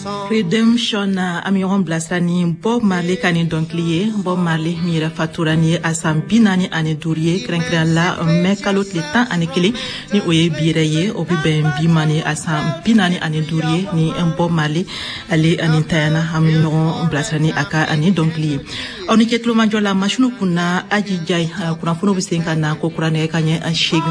Redemption ami ɲɔgɔn bilasira ni Bob Marley ka ni dɔnkili ye. Bob Marley min yɛrɛ fatura ni ye a san 45 ye kɛrɛnkɛrɛn la mai kalo tile 11 ni o ye bi yɛrɛ ye o bi bɛn bi ma ni a san 45 ye ni Bob Marley ale ani tayana ami ɲɔgɔn bilasira ni a ka ani dɔnkili ye. Aw ni ce tulomajɔ la machine kunna Aji Jai kunnafoniw bɛ sen ka na ko kuranɛ ka ɲɛ 8